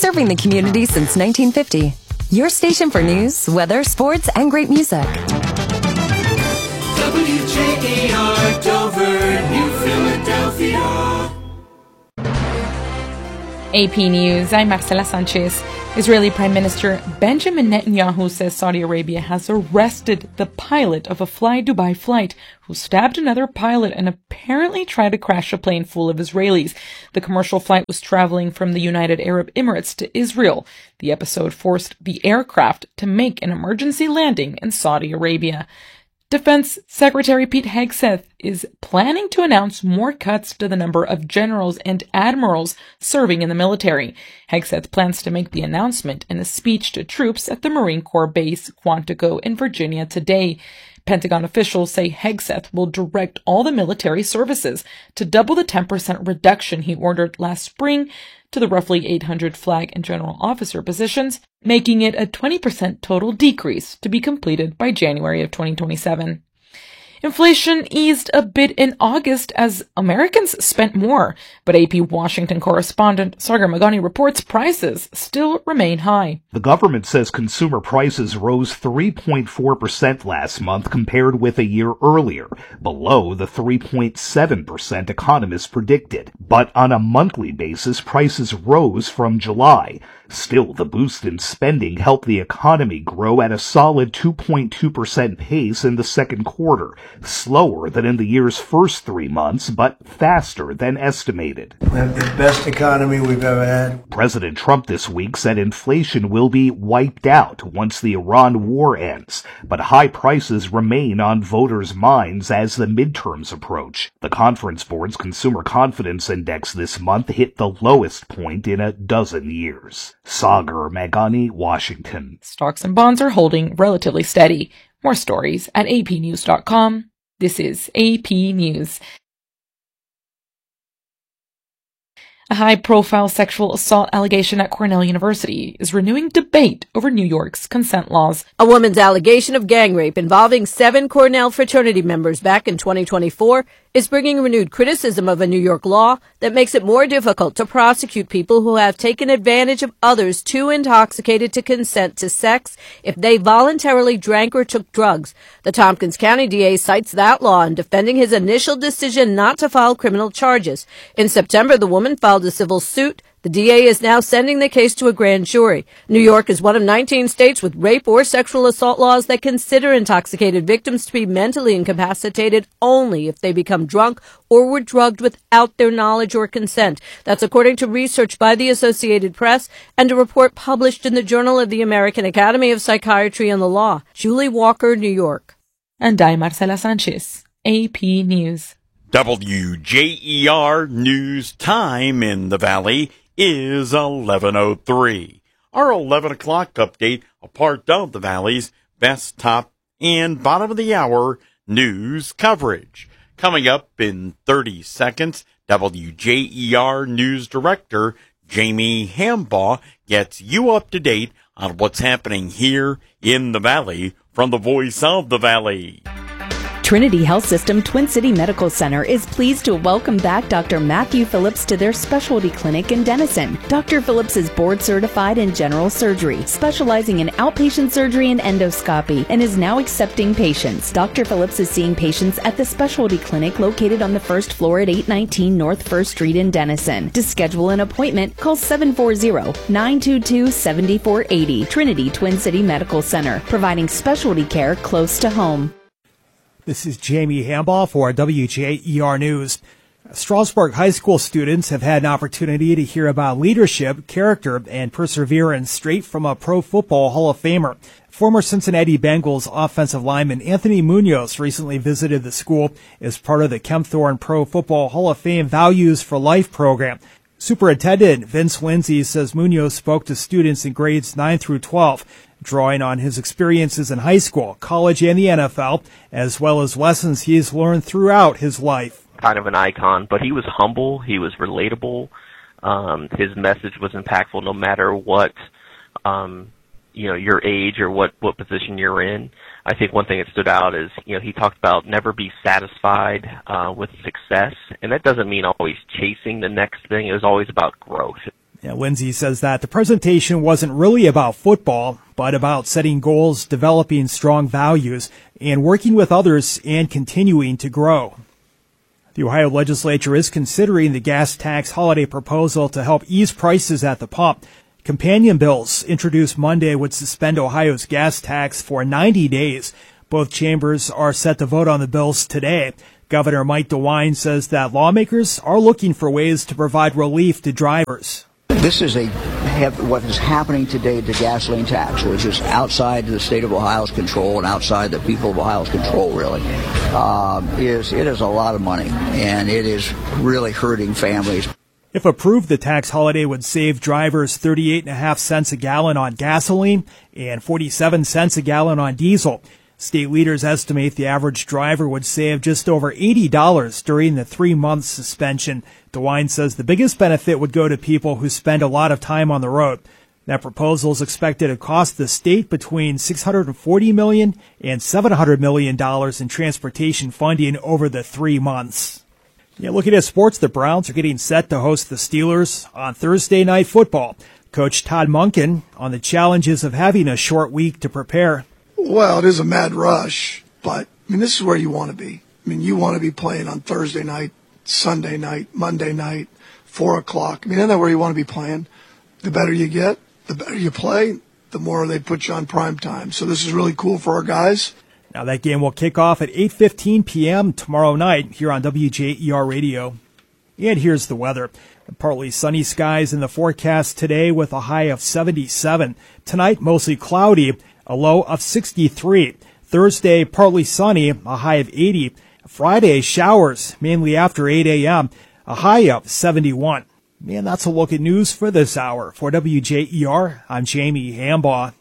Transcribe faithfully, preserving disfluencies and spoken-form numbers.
serving the community since nineteen fifty. Your station for news, weather, sports, and great music. W J E R Dover, New Philadelphia. A P News, I'm Marcela Sanchez. Israeli Prime Minister Benjamin Netanyahu says Saudi Arabia has arrested the pilot of a Fly Dubai flight who stabbed another pilot and apparently tried to crash a plane full of Israelis. The commercial flight was traveling from the United Arab Emirates to Israel. The episode forced the aircraft to make an emergency landing in Saudi Arabia. Defense Secretary Pete Hegseth is planning to announce more cuts to the number of generals and admirals serving in the military. Hegseth plans to make the announcement in a speech to troops at the Marine Corps base Quantico in Virginia today. Pentagon officials say Hegseth will direct all the military services to double the ten percent reduction he ordered last spring to the roughly eight hundred flag and general officer positions, making it a twenty percent total decrease to be completed by January of twenty twenty-seven. Inflation eased a bit in August as Americans spent more, but A P Washington correspondent Sagar Meghani reports prices still remain high. The government says consumer prices rose three point four percent last month compared with a year earlier, below the three point seven percent economists predicted. But on a monthly basis, prices rose from July. Still, the boost in spending helped the economy grow at a solid two point two percent pace in the second quarter, slower than in the year's first three months, but faster than estimated. We have the best economy we've ever had. President Trump this week said inflation will be wiped out once the Iran war ends, but high prices remain on voters' minds as the midterms approach. The Conference Board's Consumer Confidence Index this month hit the lowest point in a dozen years. Sagar Meghani, Washington. Stocks and bonds are holding relatively steady. More stories at A P news dot com. This is A P News. A high-profile sexual assault allegation at Cornell University is renewing debate over New York's consent laws. A woman's allegation of gang rape involving seven Cornell fraternity members back in twenty twenty-four is bringing renewed criticism of a New York law that makes it more difficult to prosecute people who have taken advantage of others too intoxicated to consent to sex if they voluntarily drank or took drugs. The Tompkins County D A cites that law in defending his initial decision not to file criminal charges. In September, the woman filed a civil suit. The D A is now sending the case to a grand jury. New York is one of nineteen states with rape or sexual assault laws that consider intoxicated victims to be mentally incapacitated only if they become drunk or were drugged without their knowledge or consent. That's according to research by the Associated Press and a report published in the Journal of the American Academy of Psychiatry and the Law. Julie Walker, New York. And I'm Marcela Sanchez, A P News. W J E R News Time in the Valley is eleven oh three. Our eleven o'clock update, a part of the Valley's best top and bottom of the hour news coverage. Coming up in thirty seconds, W J E R News Director Jamie Hambaugh gets you up to date on what's happening here in the Valley from the Voice of the Valley. Trinity Health System Twin City Medical Center is pleased to welcome back Doctor Matthew Phillips to their specialty clinic in Denison. Doctor Phillips is board certified in general surgery, specializing in outpatient surgery and endoscopy, and is now accepting patients. Doctor Phillips is seeing patients at the specialty clinic located on the first floor at eight nineteen North First Street in Denison. To schedule an appointment, call seven four zero, nine two two, seven four eight zero. Trinity Twin City Medical Center, providing specialty care close to home. This is Jamie Hambaugh for W J E R News. Strasburg High School students have had an opportunity to hear about leadership, character, and perseverance straight from a Pro Football Hall of Famer. Former Cincinnati Bengals offensive lineman Anthony Munoz recently visited the school as part of the Kempthorne Pro Football Hall of Fame Values for Life program. Superintendent Vince Lindsay says Munoz spoke to students in grades nine through twelve, drawing on his experiences in high school, college, and the N F L, as well as lessons he's learned throughout his life. Kind of an icon, but he was humble, he was relatable, um, his message was impactful no matter what, um, you know, your age or what, what position you're in. I think one thing that stood out is, you know, he talked about never be satisfied uh, with success, and that doesn't mean always chasing the next thing. It was always about growth. Yeah, Lindsay says that the presentation wasn't really about football, but about setting goals, developing strong values, and working with others and continuing to grow. The Ohio legislature is considering the gas tax holiday proposal to help ease prices at the pump. Companion bills introduced Monday would suspend Ohio's gas tax for ninety days. Both chambers are set to vote on the bills today. Governor Mike DeWine says that lawmakers are looking for ways to provide relief to drivers. This is a have, what is happening today to gasoline tax, which is outside the state of Ohio's control and outside the people of Ohio's control, really, uh, is it is a lot of money, and it is really hurting families. If approved, the tax holiday would save drivers thirty-eight and a half cents a gallon on gasoline and forty-seven cents a gallon on diesel. State leaders estimate the average driver would save just over eighty dollars during the three-month suspension. DeWine says the biggest benefit would go to people who spend a lot of time on the road. That proposal is expected to cost the state between six hundred forty million dollars and seven hundred million dollars in transportation funding over the three months. Yeah, looking at sports, the Browns are getting set to host the Steelers on Thursday Night Football. Coach Todd Monken on the challenges of having a short week to prepare. Well, it is a mad rush, but, I mean, this is where you want to be. I mean, you want to be playing on Thursday night, Sunday night, Monday night, four o'clock. I mean, isn't that where you want to be playing? The better you get, the better you play, the more they put you on prime time. So this is really cool for our guys. Now that game will kick off at eight fifteen p.m. tomorrow night here on W J E R Radio. And here's the weather. Partly sunny skies in the forecast today with a high of seventy-seven. Tonight, mostly cloudy, a low of sixty-three. Thursday, partly sunny, a high of eighty. Friday, showers, mainly after eight a.m., a high of seventy-one. And that's a look at news for this hour. For W J E R, I'm Jamie Hambaugh.